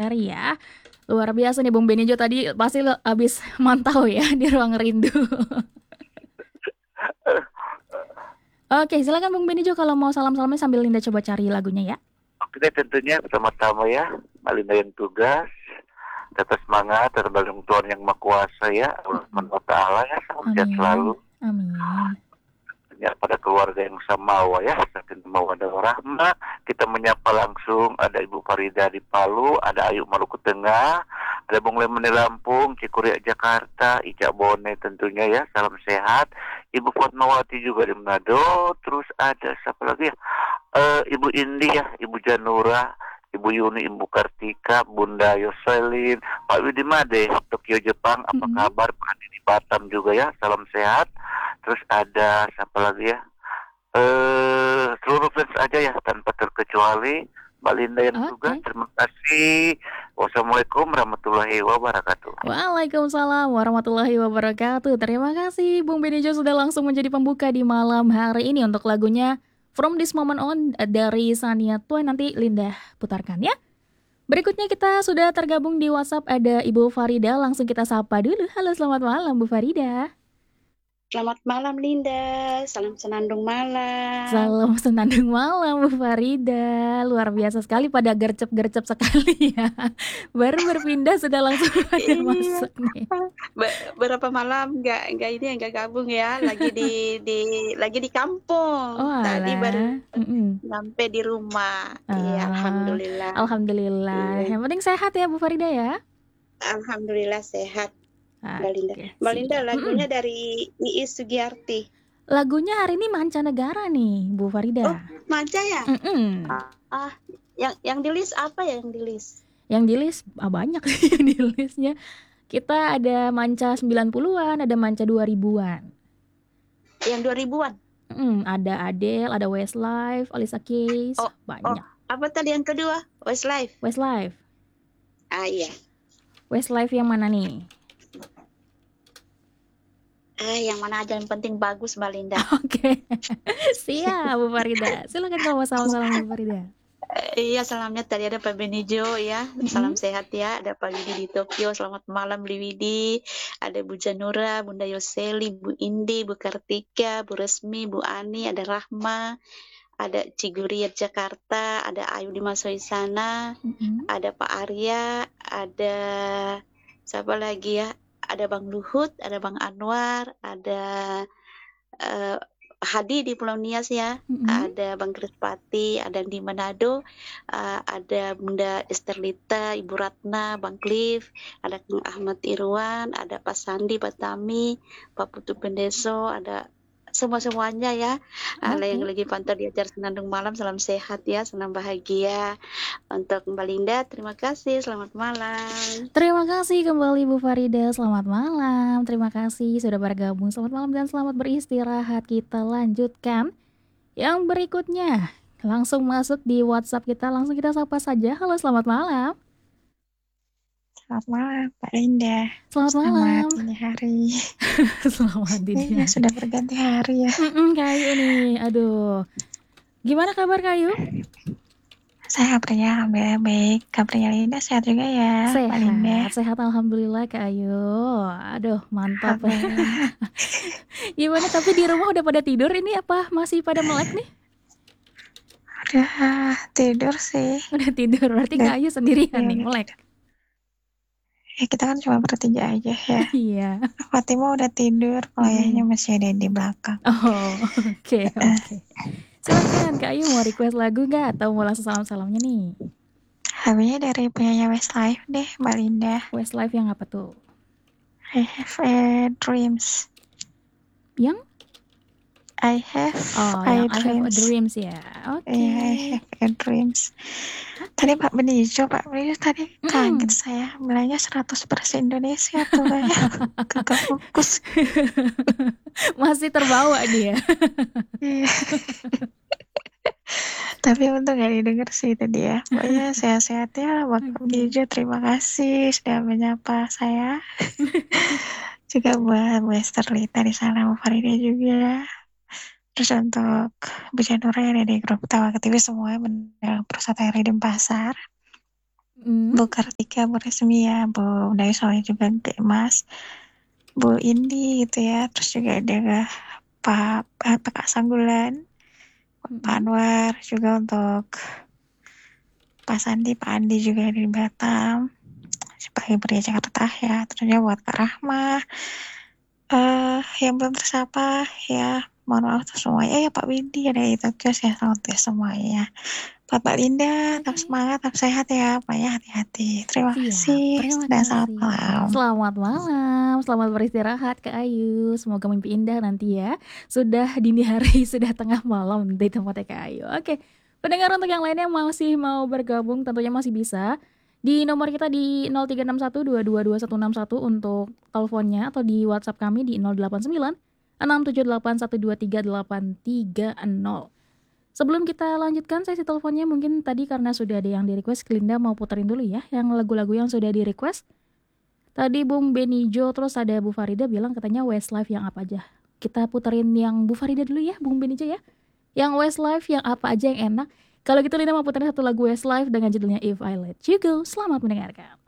RRI ya. Luar biasa nih Bung Benijo tadi pasti habis mantau ya di ruang rindu. Oke, silakan Bung Benijo kalau mau salam-salamnya sambil Linda coba cari lagunya ya. Oke deh, tentunya pertama-tama ya, Malinda yang tugas, tetap semangat, terbalung Tuhan yang Maha Kuasa ya, Allah Subhanahu wa Ta'ala ya, salam sehat selalu. Amin. Amin. Ya, pada keluarga yang samawa ya, sakin mawadah warahmah. Kita menyapa langsung ada Ibu Farida di Palu, ada Ayu Maluku Tengah, ada Bung Leman di Lampung, Cikuria Jakarta, Ica Bone tentunya ya, salam sehat. Ibu Fatmawati juga di Manado, terus ada siapa lagi ya? Ibu Indi ya, Ibu Janura, Ibu Yuni, Ibu Kartika, Bunda Yoselin, Pak Widi Made, Tokyo Jepang, apa kabar? Pak Andi di Batam juga ya, salam sehat. Terus ada siapa lagi ya? Seluruh fans aja ya, tanpa terkecuali. Mbak Linda yang juga, terima kasih. Wassalamualaikum warahmatullahi wabarakatuh. Waalaikumsalam warahmatullahi wabarakatuh. Terima kasih Bung Benijo sudah langsung menjadi pembuka di malam hari ini untuk lagunya From This Moment On dari Shania Twain. Nanti Linda putarkan ya. Berikutnya kita sudah tergabung di WhatsApp, ada Ibu Farida. Langsung kita sapa dulu. Halo, selamat malam Bu Farida. Selamat malam Linda, salam senandung malam. Salam senandung malam Bu Farida. Luar biasa sekali, pada gercep-gercep sekali ya. Baru berpindah sudah langsung pada masuk nih. Berapa malam nggak gabung ya, lagi di kampung. Tadi baru sampai di rumah. Iya, alhamdulillah. Alhamdulillah. Yang penting sehat ya Bu Farida ya. Alhamdulillah sehat. Mbak Linda, lagunya dari Iis Sugiarti. Lagunya hari ini mancanegara nih, Bu Farida. Oh, manca ya? Yang di list apa ya yang di list? Yang di list banyak sih yang di listnya. Kita ada manca 90-an, ada manca 2000-an. Yang 2000-an? Ada Adele, ada Westlife, Alicia Keys, banyak. Apa tadi yang kedua? Westlife? Westlife. Iya. Westlife yang mana nih? Yang mana aja, yang penting bagus Mbak Linda. Oke. Siap Bu Farida. Silakan kalau mau salam-salam Bu Farida. Iya, salamnya tadi ada Pak Benijo ya. Salam sehat ya. Ada Pak Widi di Tokyo. Selamat malam Bli Widi. Ada Bu Janura, Bunda Yoseli, Bu Indi, Bu Kartika, Bu Resmi, Bu Ani, ada Rahma, ada Ciguria Jakarta, ada Ayu di Masoisana, ada Pak Arya, ada siapa lagi ya? Ada Bang Luhut, ada Bang Anwar, ada Hadi di Pulau Nias ya, ada Bang Krispati, ada di Manado, ada Bunda Esterlita, Ibu Ratna, Bang Cliff, ada Bang Ahmad Irwan, ada Pak Sandi, Pak Tami, Pak Putu Pendeso, ada semuanya ya. Yang lagi pantau di acara Senandung Malam, salam sehat ya, salam bahagia. Untuk Mbak Linda, terima kasih, selamat malam. Terima kasih kembali Bu Farida, selamat malam. Terima kasih sudah bergabung, selamat malam dan selamat beristirahat. Kita lanjutkan yang berikutnya. Langsung masuk di WhatsApp kita, langsung kita sapa saja. Halo, selamat malam. Selamat malam Pak Linda. Selamat malam. Selamat dini hari. Selamat dini hari. Sudah berganti hari ya. Kayu nih, aduh. Gimana kabar Kayu? Saya kabarnya alhamdulillah baik. Kabarnya Linda sehat juga ya, Pak Linda? Sehat alhamdulillah Kak Ayu. Aduh, mantap. Gimana, tapi di rumah udah pada tidur ini apa masih pada melek nih? Udah tidur sih. Udah tidur, berarti Kak Ayu sendirian nih melek. Ya kita kan cuma bertiga aja ya. Iya. Fatima udah tidur, kalau ayahnya masih ada di belakang. Oh, oke. Silakan Kak Ayu, mau request lagu nggak atau mau langsung salam-salamnya nih? Lagunya dari penyanyi Westlife deh, Mbak Linda. Westlife yang apa tuh? I have a dreams. Yang? I have dreams ya. Oke. I have a dreams. Tadi Pak Benijo tadi kaget saya bilangnya 100% Indonesia tuh kayak kagak fokus. Masih terbawa dia. Tapi untung gak didengar sih tadi ya. Pokoknya sehat-sehat ya Pak Benijo, terima kasih sudah menyapa saya. Juga buat Bu Esterlita di sana, Bu Farida juga. Terus untuk Bu Janura yang ada di grup Tawa TV semuanya mendengar Persat RI Denpasar. Mm. Bu Kartika, Bu Resmi ya, Bu Dayu soalnya juga Dek Mas, Bu Indi gitu ya. Terus juga ada Pak Kak Sanggulan, Pak Mm-mm. Anwar juga untuk Pak Sandi, Pak Andi juga dari Batam. Sebagai pria Jakarta ya. Terus juga buat Kak Rahma, yang belum tersapa ya. Mohon maaf tuh semuanya ya Pak Widi ada di Tokyo ya selamat ya semuanya. Bapak Linda, tetap Oke. semangat, tetap sehat ya, Pak ya, hati-hati. Terima Siap, kasih, terima dan selamat kasih. malam. Selamat malam, selamat beristirahat Kak Ayu. Semoga mimpi indah nanti ya. Sudah dini hari, sudah tengah malam di tempatnya Kak Ayu. Oke, pendengar untuk yang lainnya masih mau bergabung tentunya masih bisa. Di nomor kita di 0361222161 untuk teleponnya atau di WhatsApp kami di 089 678123830. Sebelum kita lanjutkan sesi teleponnya, mungkin tadi karena sudah ada yang di-request, Glinda mau puterin dulu ya, yang lagu-lagu yang sudah di-request. Tadi Bung Benijo, terus ada Bu Farida bilang katanya Westlife yang apa aja. Kita puterin yang Bu Farida dulu ya, Bung Benijo ya. Yang Westlife yang apa aja yang enak. Kalau gitu Linda mau puterin satu lagu Westlife dengan judulnya If I Let You Go. Selamat mendengarkan.